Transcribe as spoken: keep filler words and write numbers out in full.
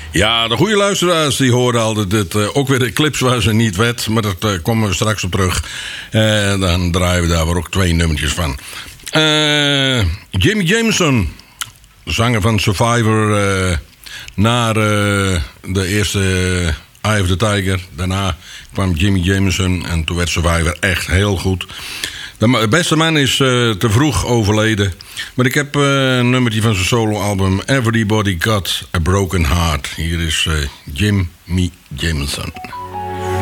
Ja, de goede luisteraars die horen altijd dit, uh, ook weer de clips waar ze niet werd. Maar dat uh, komen we straks op terug. Uh, dan draaien we daar weer ook twee nummertjes van. Uh, Jimmy Jameson, zanger van Survivor, uh, naar uh, de eerste uh, Eye of the Tiger. Daarna kwam Jimmy Jameson en toen werd Survivor echt heel goed. De beste man is uh, te vroeg overleden. Maar ik heb uh, een nummertje van zijn soloalbum Everybody Got a Broken Heart. Hier is uh, Jimmy Jameson.